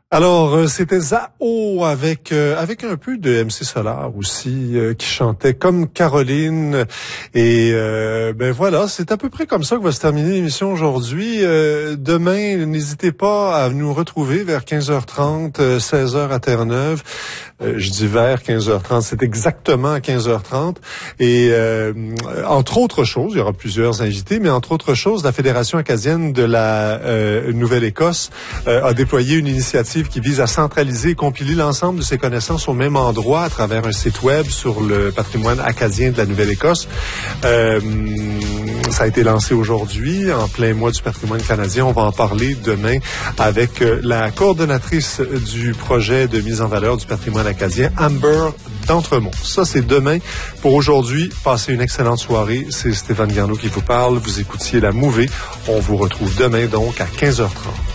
Alors, c'était Zao avec un peu de MC Solar aussi, qui chantait comme Caroline. Et ben voilà, c'est à peu près comme ça que va se terminer l'émission aujourd'hui. Demain, n'hésitez pas à nous retrouver vers 15h30, 16h à Terre-Neuve. Je dis vers 15h30, c'est exactement à 15h30. Et entre autres choses, il y aura plusieurs invités, mais entre autres choses, la Fédération acadienne de la Nouvelle-Écosse a déployé une initiative qui vise à centraliser et compiler l'ensemble de ses connaissances au même endroit à travers un site web sur le patrimoine acadien de la Nouvelle-Écosse. Ça a été lancé aujourd'hui, en plein mois du patrimoine canadien. On va en parler demain avec la coordonnatrice du projet de mise en valeur du patrimoine acadien, Amber d'Entremont. Ça, c'est demain. Pour aujourd'hui, passez une excellente soirée. C'est Stéphane Garneau qui vous parle. Vous écoutiez La Mouvée. On vous retrouve demain, donc, à 15h30.